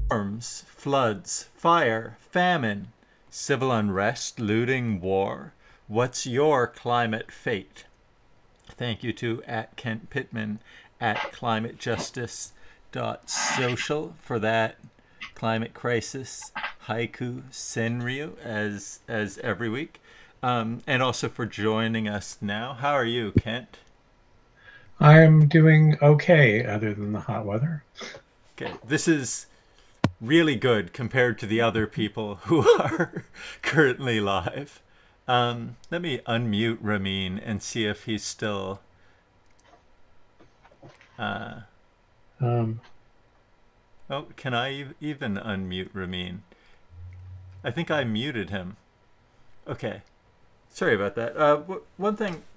Storms, floods, fire, famine, civil unrest, looting, war. What's your climate fate? Thank you to at Kent Pittman at climatejustice.social for that climate crisis haiku senryu as every week. And also for joining us now. How are you, Kent? I'm doing okay, other than the hot weather. Okay, this is really good compared to the other people who are currently live. Let me unmute Ramin and see if he's still. Uh, Um, oh, can I even unmute Ramin? I think I muted him. Okay, sorry about that. One thing